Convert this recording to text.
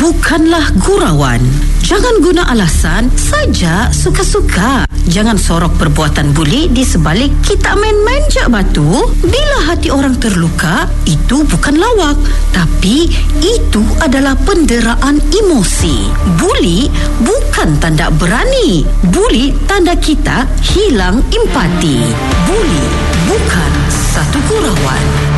bukanlah gurauan. Jangan guna alasan saja suka-suka. Jangan sorok perbuatan buli di sebalik kita main manjak batu. Bila hati orang terluka, itu bukan lawak, tapi itu adalah penderaan emosi. Buli bukan tanda berani. Buli tanda kita hilang empati. Buli bukan satu gurauan.